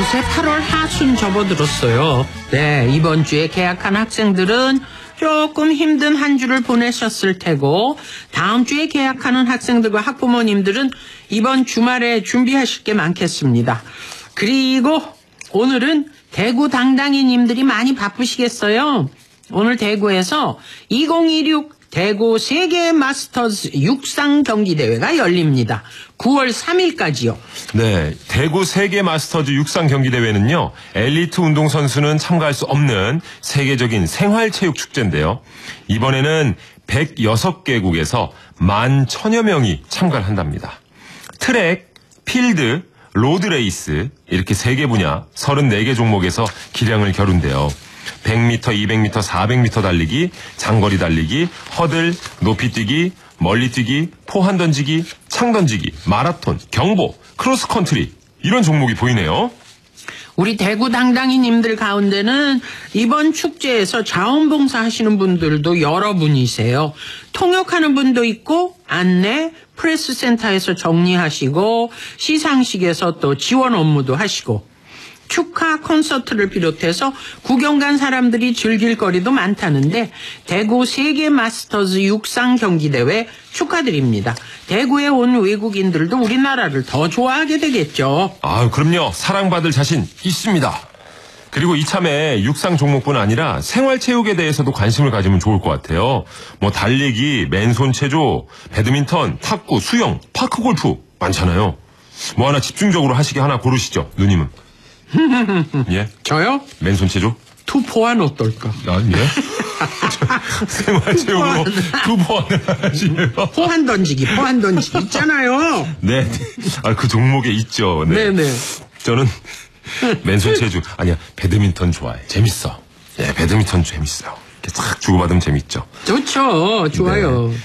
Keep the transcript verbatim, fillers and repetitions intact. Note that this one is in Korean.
어느새 팔월 하순 접어들었어요. 네, 이번 주에 개학한 학생들은 조금 힘든 한 주를 보내셨을 테고, 다음 주에 개학하는 학생들과 학부모님들은 이번 주말에 준비하실 게 많겠습니다. 그리고 오늘은 대구 당당이님들이 많이 바쁘시겠어요. 오늘 대구에서 이천이십육 대구 세계 마스터즈 육상 경기대회가 열립니다. 구월 삼일까지요. 네, 대구 세계 마스터즈 육상 경기대회는요, 엘리트 운동선수는 참가할 수 없는 세계적인 생활체육 축제인데요. 이번에는 백육 개국에서 만 천여 명이 참가를 한답니다. 트랙, 필드, 로드레이스 이렇게 세 개 분야 서른네 개 종목에서 기량을 겨룬대요. 백 미터, 이백 미터, 사백 미터 달리기, 장거리 달리기, 허들, 높이뛰기, 멀리뛰기, 포한 던지기, 창 던지기, 마라톤, 경보, 크로스컨트리 이런 종목이 보이네요. 우리 대구 당당이님들 가운데는 이번 축제에서 자원봉사 하시는 분들도 여러분이세요. 통역하는 분도 있고, 안내, 프레스센터에서 정리하시고, 시상식에서 또 지원 업무도 하시고, 축하 콘서트를 비롯해서 구경 간 사람들이 즐길 거리도 많다는데, 대구 세계 마스터즈 육상 경기대회 축하드립니다. 대구에 온 외국인들도 우리나라를 더 좋아하게 되겠죠. 아, 그럼요. 사랑받을 자신 있습니다. 그리고 이참에 육상 종목뿐 아니라 생활체육에 대해서도 관심을 가지면 좋을 것 같아요. 뭐 달리기, 맨손 체조, 배드민턴, 탁구, 수영, 파크골프 많잖아요. 뭐 하나 집중적으로 하시게 하나 고르시죠, 누님은. 예? 저요? 맨손 체조? 투포환 어떨까? 아, 예? 생활체육으로 투포환을 하시네요. 포환 던지기, 포환 던지기 있잖아요. 네. 아, 그 종목에 있죠. 네. 네네. 저는 맨손 체조. 아니야, 배드민턴 좋아해. 재밌어. 예, 배드민턴 재밌어요. 이렇게 싹 주고받으면 재밌죠. 좋죠. 좋아요. 네.